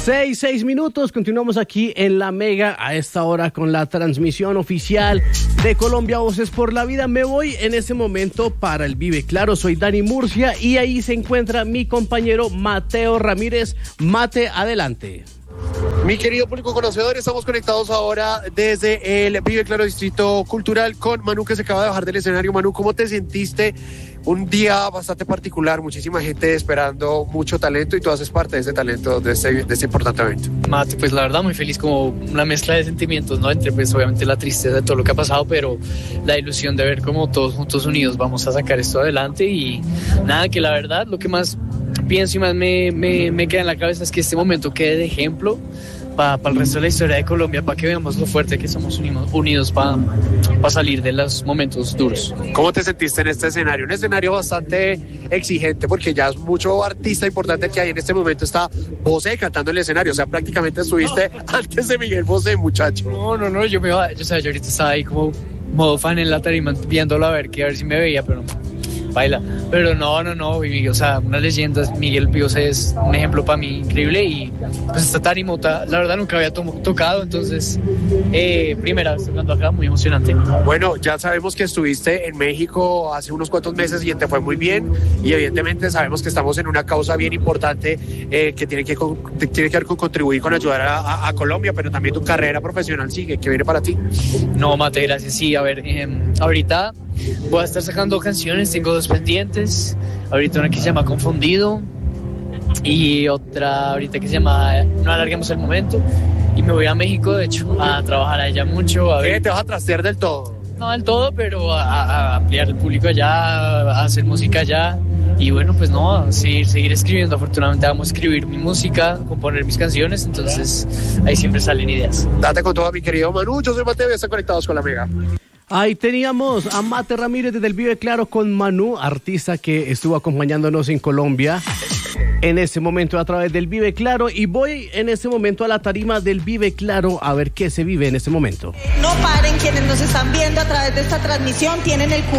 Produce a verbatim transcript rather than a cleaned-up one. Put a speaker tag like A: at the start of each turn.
A: Seis, seis minutos, continuamos aquí en La Mega a esta hora con la transmisión oficial de Colombia Voces por la Vida. Me voy en este momento para el Vive Claro, soy Dani Murcia y ahí se encuentra mi compañero Mateo Ramírez. Mate, adelante.
B: Mi querido público conocedor, estamos conectados ahora desde el Vive Claro Distrito Cultural con Manu, que se acaba de bajar del escenario. Manu, ¿cómo te sentiste? Un día bastante particular, muchísima gente esperando mucho talento y tú haces parte de ese talento, de este, de este importante evento.
C: Mate, pues la verdad muy feliz, como una mezcla de sentimientos, ¿no? Entre pues obviamente la tristeza de todo lo que ha pasado, pero la ilusión de ver cómo todos juntos unidos vamos a sacar esto adelante. Y nada, que la verdad lo que más pienso y más me, me, me queda en la cabeza es que este momento quede de ejemplo para pa el resto de la historia de Colombia, para que veamos lo fuerte que somos unidos, unidos para pa salir de los momentos duros.
B: ¿Cómo te sentiste en este escenario? Un escenario bastante exigente porque ya es mucho artista importante que hay en este momento. Está Bosé cantando en el escenario, o sea, prácticamente estuviste no. antes de Miguel Bosé, muchacho.
C: No, no, no, yo me iba, yo, o sea, yo ahorita estaba ahí como modo fan en la tarima viéndolo a ver, que a ver si me veía, pero baila, pero no, no, no, o sea, una leyenda. Miguel Bosé es un ejemplo para mí increíble y pues esta tarima, la verdad nunca había to- tocado, entonces eh, primera vez tocando acá, muy emocionante.
B: Bueno, ya sabemos que estuviste en México hace unos cuantos meses y te fue muy bien y evidentemente sabemos que estamos en una causa bien importante eh, que tiene que, con, tiene que ver con contribuir con ayudar a, a, a Colombia, pero también tu carrera profesional sigue, ¿qué viene para ti?
C: No, Mate, gracias, sí, a ver, eh, ahorita voy a estar sacando canciones, tengo dos pendientes, ahorita una que se llama Confundido y otra ahorita que se llama No alarguemos el momento, y me voy a México, de hecho, a trabajar allá mucho. A
B: ¿Qué?
C: ver.
B: ¿Te vas a trastear del todo?
C: No del todo, pero a, a ampliar el público allá, a hacer música allá y bueno, pues no, a seguir, seguir escribiendo. Afortunadamente vamos a escribir mi música, componer mis canciones, entonces ahí siempre salen ideas.
B: Date con todo, mi querido Manu, yo soy Mateo y están conectados con La Mega.
A: Ahí teníamos a Mate Ramírez desde el Vive Claro con Manu, artista que estuvo acompañándonos en Colombia en este momento a través del Vive Claro, y voy en este momento a la tarima del Vive Claro a ver qué se vive en este momento.
D: No paren, quienes nos están viendo a través de esta transmisión tienen el